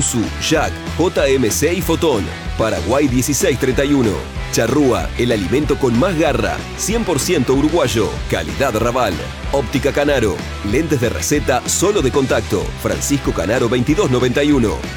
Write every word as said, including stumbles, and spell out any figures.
Ursu, Jack, J M C y Fotón. Paraguay dieciséis treinta y uno. Charrúa, el alimento con más garra, cien por ciento uruguayo, calidad Raval. Óptica Canaro, lentes de receta solo de contacto, Francisco Canaro veintidós noventa y uno.